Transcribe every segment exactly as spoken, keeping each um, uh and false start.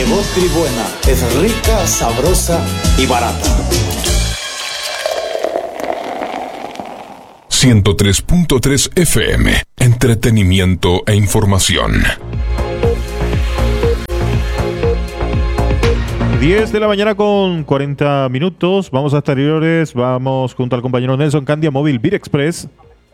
Llegó Tribuena, es rica, sabrosa y barata. ciento tres punto tres F M, entretenimiento e información. diez de la mañana con cuarenta minutos. Vamos a exteriores. Vamos junto al compañero Nelson Candia, móvil Vir Express.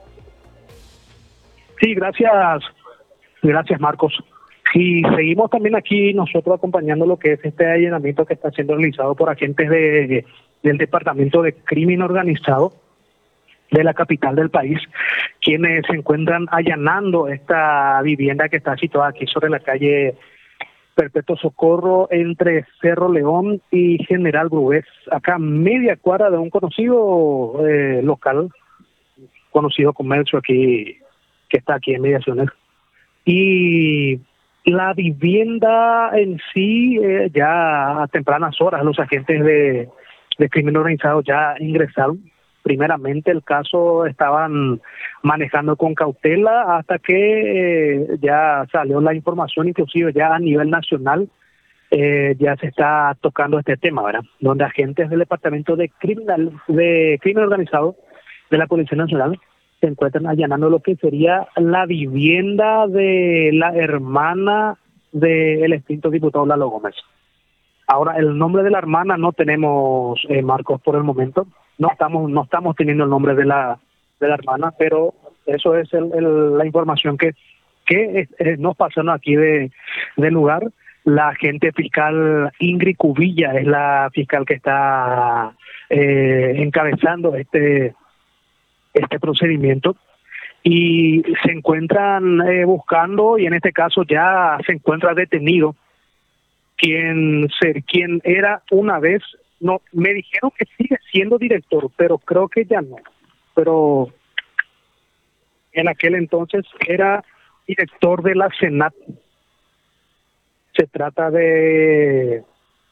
Sí, gracias. Gracias, Marcos. Y seguimos también aquí nosotros acompañando lo que es este allanamiento que está siendo realizado por agentes de, del Departamento de Crimen Organizado de la capital del país, quienes se encuentran allanando esta vivienda que está situada aquí sobre la calle Perpetuo Socorro entre Cerro León y General Brugués, acá media cuadra de un conocido eh, local, conocido comercio aquí, que está aquí en Mediaciones. Y la vivienda en sí, eh, ya a tempranas horas, los agentes de, de crimen organizado ya ingresaron. Primeramente el caso estaban manejando con cautela hasta que eh, ya salió la información, inclusive ya a nivel nacional eh, ya se está tocando este tema, ¿verdad? Donde agentes del Departamento de Criminal, de Crimen Organizado de la Policía Nacional se encuentran allanando lo que sería la vivienda de la hermana del extinto diputado Lalo Gómez. Ahora, el nombre de la hermana no tenemos, eh, Marcos, por el momento. No estamos no estamos teniendo el nombre de la de la hermana, pero eso es el, el, la información que que eh, nos pasaron aquí de del lugar. La agente fiscal Ingrid Cubilla es la fiscal que está eh, encabezando este este procedimiento y se encuentran eh, buscando, y en este caso ya se encuentra detenido quien ser quien era una vez. No, me dijeron que sigue siendo director, pero creo que ya no. Pero en aquel entonces era director de la Senat. Se trata de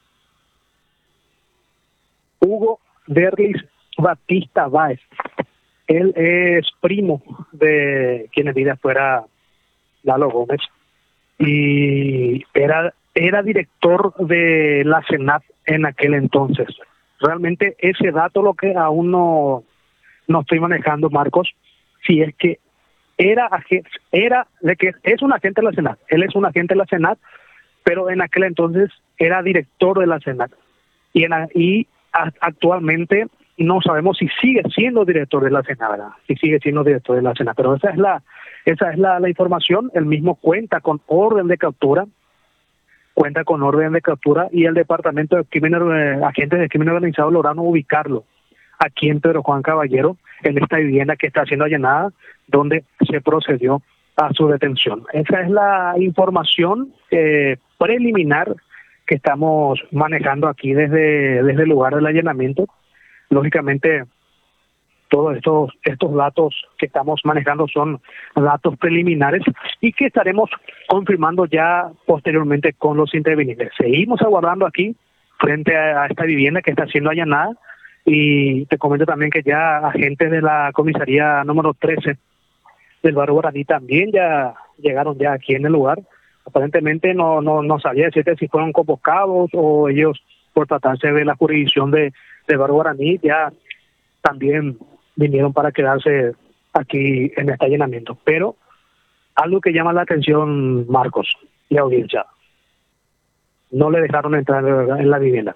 Hugo Derlis Batista Báez. Él es primo de quien en vida fuera Lalo Gómez. Y era, era director de la Senat en aquel entonces. Realmente ese dato lo que aún no, no estoy manejando, Marcos, si es que era era de que es un agente de la Senat, él es un agente de la Senat, pero en aquel entonces era director de la Senat y, en, y a, actualmente no sabemos si sigue siendo director de la Senat, ¿verdad? Si sigue siendo director de la Senat, pero esa es la esa es la, la información. Él mismo cuenta con orden de captura. cuenta con orden de captura y el Departamento de Crimen, eh, agentes de crimen organizado lograron ubicarlo aquí en Pedro Juan Caballero, en esta vivienda que está siendo allanada, donde se procedió a su detención. Esa es la información eh, preliminar que estamos manejando aquí desde, desde el lugar del allanamiento. Lógicamente, todos estos estos datos que estamos manejando son datos preliminares y que estaremos confirmando ya posteriormente con los intervinientes. Seguimos aguardando aquí frente a, a esta vivienda que está siendo allanada y te comento también que ya agentes de la comisaría número trece del barrio Guaraní también ya llegaron ya aquí en el lugar. Aparentemente no no, no sabía decirte si fueron convocados o ellos, por tratarse de la jurisdicción de, de barrio Guaraní, ya también vinieron para quedarse aquí en este allanamiento. Pero algo que llama la atención, Marcos y audiencia, no le dejaron entrar en la vivienda.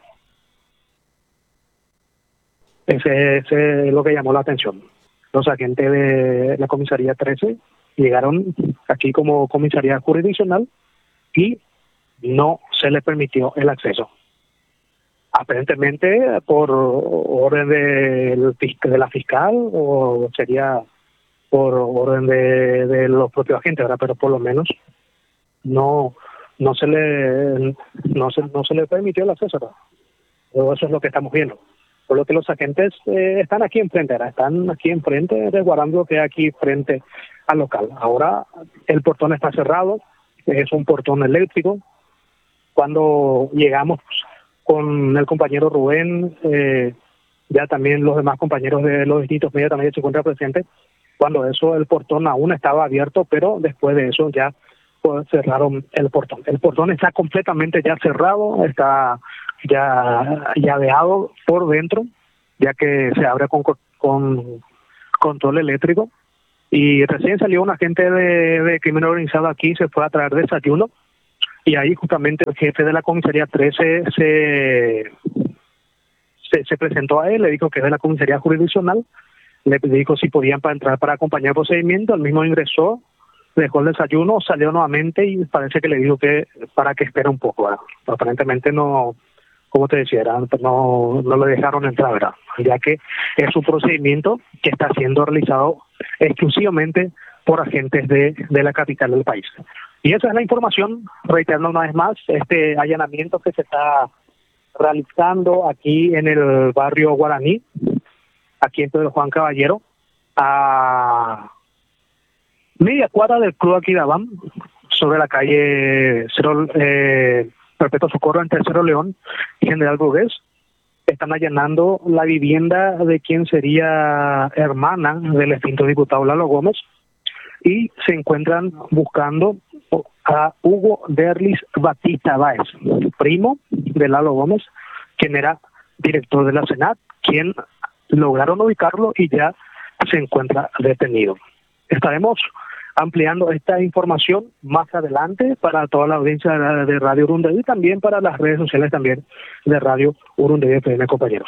Ese, ese es lo que llamó la atención. Los agentes de la comisaría trece llegaron aquí como comisaría jurisdiccional y no se les permitió el acceso. Aparentemente por orden de, de la fiscal o sería por orden de, de los propios agentes, ¿verdad? Pero por lo menos no no se le no se no se le permitió el acceso, ¿verdad? Pero eso es lo que estamos viendo. Por lo que los agentes eh, están aquí enfrente, ¿verdad? Están aquí enfrente resguardando lo que hay aquí frente al local. Ahora el portón está cerrado, es un portón eléctrico. Cuando llegamos con el compañero Rubén, eh, ya también los demás compañeros de los distintos medios también se encuentran presentes. Cuando eso, el portón aún estaba abierto, pero después de eso ya pues cerraron el portón. El portón está completamente ya cerrado, está ya llaveado por dentro, ya que se abre con, con control eléctrico. Y recién salió un agente de, de crimen organizado aquí, se fue a traer desayuno, y ahí justamente el jefe de la comisaría trece se, se, se presentó a él, le dijo que es de la comisaría jurisdiccional, le dijo si podían para entrar para acompañar el procedimiento, el mismo ingresó, dejó el desayuno, salió nuevamente y parece que le dijo que para que espera un poco, ¿verdad? Aparentemente no, como te decía, ¿verdad? no no le dejaron entrar, ¿verdad? Ya que es un procedimiento que está siendo realizado exclusivamente por agentes de, de la capital del país. Y esa es la información, reiterando una vez más, este allanamiento que se está realizando aquí en el barrio Guaraní, aquí en Pedro Juan Caballero, a media cuadra del Club Aquidabán, sobre la calle Cero, eh, Perpetuo Socorro entre Cerro León y General Burgués. Están allanando la vivienda de quien sería hermana del extinto diputado Lalo Gómez y se encuentran buscando a Hugo Derlis Batista Báez, primo de Lalo Gómez, quien era director de la Senat, quien lograron ubicarlo y ya se encuentra detenido. Estaremos ampliando esta información más adelante para toda la audiencia de Radio Urunday y también para las redes sociales también de Radio Urunday F M, compañeros.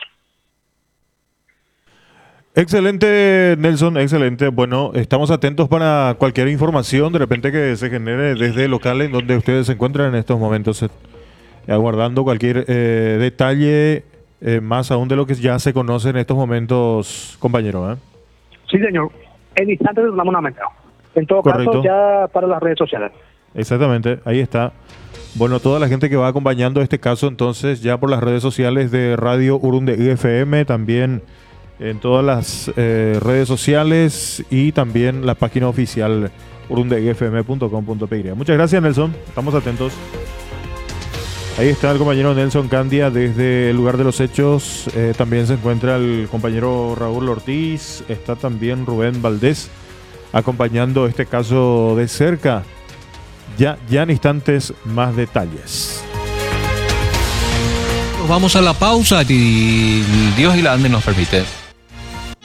Excelente, Nelson, excelente. Bueno, estamos atentos para cualquier información de repente que se genere desde el local en donde ustedes se encuentran en estos momentos, eh, aguardando cualquier eh, detalle, eh, más aún de lo que ya se conoce en estos momentos, compañero. ¿eh? Sí, señor. En instantes les damos una meta. En todo Correcto. caso, ya para las redes sociales. Exactamente, ahí está. Bueno, toda la gente que va acompañando este caso, entonces, ya por las redes sociales de Radio Urunday F M, también en todas las eh, redes sociales y también la página oficial urunday f m punto com punto p y. Muchas gracias, Nelson. Estamos atentos. Ahí está el compañero Nelson Candia desde el lugar de los hechos. Eh, también se encuentra el compañero Raúl Ortiz. Está también Rubén Valdés acompañando este caso de cerca. Ya, ya en instantes más detalles. Vamos a la pausa y Dios y la Ande nos permite.